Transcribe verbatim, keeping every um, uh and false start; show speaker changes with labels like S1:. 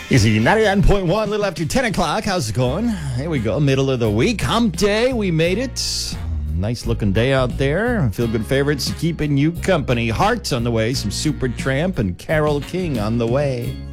S1: Easy ninety-nine point one, a little after ten o'clock. How's it going? Here we go, middle of the week. Hump day, we made it. Nice looking day out there. Feel good favorites keeping you company. Hearts on the way, some Super Tramp and Carole King on the way.